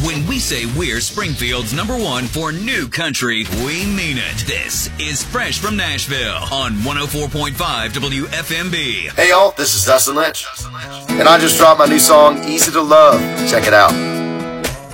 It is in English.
When we say we're Springfield's #1 for new country, we mean it. This is Fresh from Nashville on 104.5 WFMB. Hey y'all, this is Dustin Lynch. And I just dropped my new song, Easy to Love. Check it out.